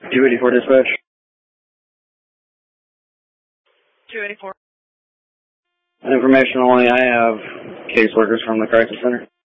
284 dispatch. 284. Information only, I have caseworkers from the crisis center.